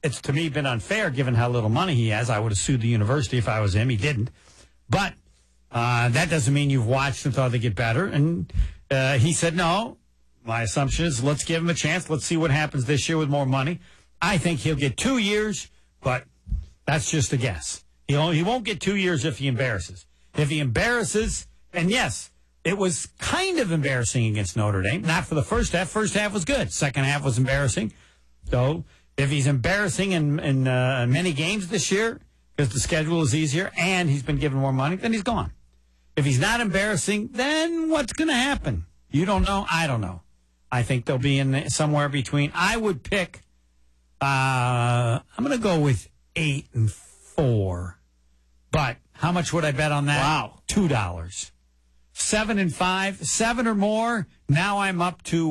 it's to me been unfair given how little money he has. I would have sued the university if I was him. He didn't. But that doesn't mean you've watched and thought they get better. And he said, no, my assumption is let's give him a chance. Let's see what happens this year with more money. I think he'll get 2 years, but that's just a guess. He won't get 2 years if he embarrasses. If he embarrasses, and yes, it was kind of embarrassing against Notre Dame. Not for the first half. First half was good. Second half was embarrassing. So if he's embarrassing in many games this year because the schedule is easier and he's been given more money, then he's gone. If he's not embarrassing, then what's going to happen? You don't know. I don't know. I think they'll be in somewhere between. I would pick. I'm going to go with 8-4. But how much would I bet on that? Wow, $2. 7-5, 7 or more. Now I'm up to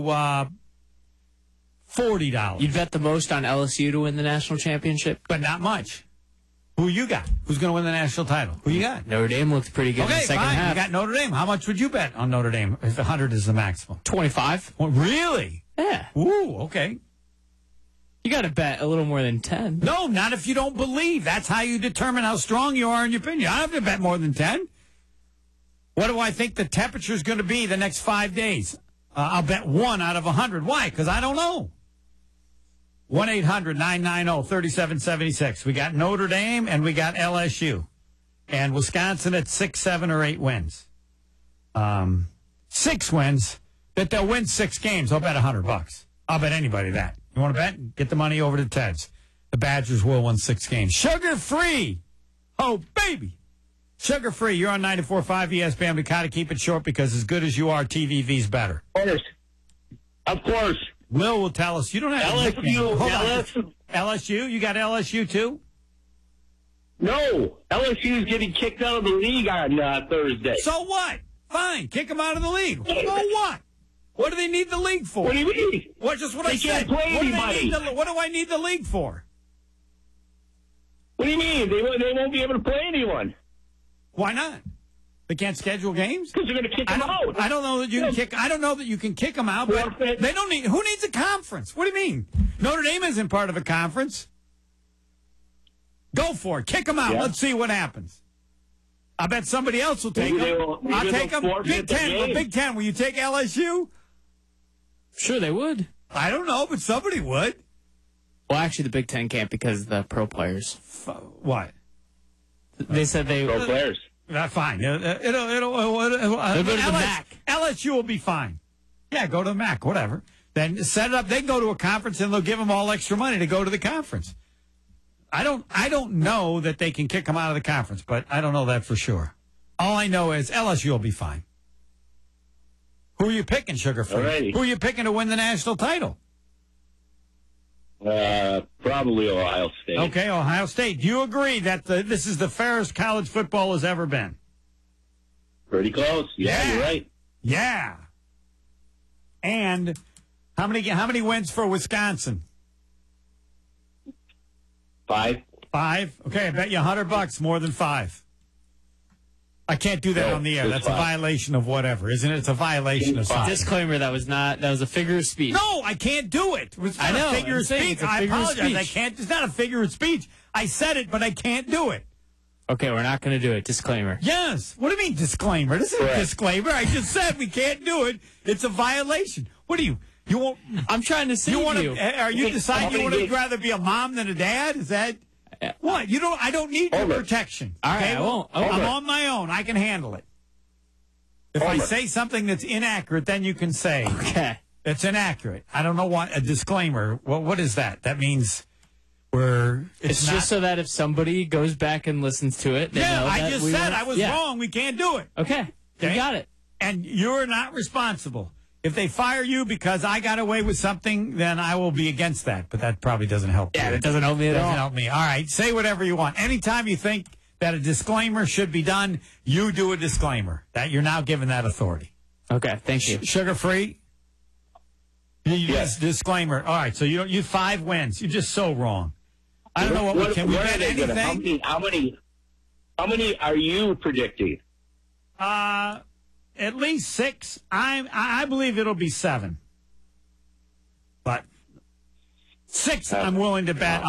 $40. You'd bet the most on LSU to win the national championship, But not much. Who you got? Who's going to win the national title? Who you got? Notre Dame looked pretty good in the Okay, second fine. half. You got Notre Dame. How much would you bet on Notre Dame if 100 is the maximum? 25. Well, really? Yeah. Ooh, okay. You got to bet a little more than 10. No, not if you don't believe. That's how you determine how strong you are in your opinion. I don't have to bet more than 10. What do I think the temperature is going to be the next 5 days? I'll bet 1 out of 100. Why? Because I don't know. 1-800-990-3776. We got Notre Dame and we got LSU. And Wisconsin at 6, 7, or 8 wins. 6 wins, that they'll win 6 games. I'll bet $100. I'll bet anybody that. You want to bet? Get the money over to Ted's. The Badgers will win 6 games. Sugar-free. Oh, baby. Sugar-free. You're on 94.5 ESPN. We got to keep it short because as good as you are, TVV's better. Of course. Will tell us. You don't have LSU. LSU. LSU? You got LSU too? No. LSU is getting kicked out of the league on Thursday. So what? Fine. Kick them out of the league. So what? What do they need the league for? What do you mean? What? Just what They I can't said. play anybody. What do I need the league for? What do you mean? They won't be able to play anyone. Why not? They can't schedule games? Because they're going to kick them out. I don't know that you can kick. I don't know that you can kick them out. But they don't need. Who needs a conference? What do you mean? Notre Dame isn't part of a conference. Go for it. Kick them out. Yeah. Let's see what happens. I bet somebody else will take Maybe them. I'll take them. Big Ten. Big Ten. Will you take LSU? Sure, they would. I don't know, but somebody would. Well, actually, the Big Ten can't because of the pro players. What? They said they... Pro players. Fine. It'll They'll go to the MAC. LSU will be fine. Yeah, go to the MAC, whatever. Then set it up. They can go to a conference and they'll give them all extra money to go to the conference. I don't know that they can kick them out of the conference, but I don't know that for sure. All I know is LSU will be fine. Who are you picking, Sugar-Free? Alrighty. Who are you picking to win the national title? Probably Ohio State. Okay, Ohio State. Do you agree that this is the fairest college football has ever been? Pretty close. Yeah, you're right. Yeah. And how many wins for Wisconsin? 5. 5. Okay, I bet you $100 more than 5. I can't do that No, on the air. it's That's 5. a violation of whatever, isn't it? It's a violation of something. Disclaimer, that was a figure of speech. No, I can't do it. It's not I know, a figure I'm of saying speech. it's a I figure of apologize. I speech. can't. It's not a figure of speech. I said it, but I can't do it. Okay, we're not going to do it. Disclaimer. Yes. What do you mean disclaimer? This isn't a Correct. disclaimer. I just said we can't do it. It's a violation. What do you won't? I'm trying to save Want you. to? Are you deciding you would rather be a mom than a dad? Is that what? You don't. I don't need your Homer. protection. All right, okay? I won't. I'm Homer. on my own. I can handle it. If I Homer. say something that's inaccurate, then you can say Okay. it's inaccurate. I don't know what a disclaimer. What is that? That means It's not, just so that if somebody goes back and listens to it, they know I that just we said weren't- I was yeah. wrong. We can't do it. Okay, you Okay? got it. And you're not responsible. If they fire you because I got away with something, then I will be against that. But that probably doesn't help. Yeah, you. that doesn't help me at Doesn't all. help me. All right, say whatever you want. Anytime you think that a disclaimer should be done, you do a disclaimer. That you're now given that authority. Okay, thank you. Sugar-free? Yes. Disclaimer. All right, so you 5 wins. You're just so wrong. I don't know what we can. We What are bet they gonna- anything? How many are you predicting? At least 6. I believe it'll be 7. But 6, I'm willing to bet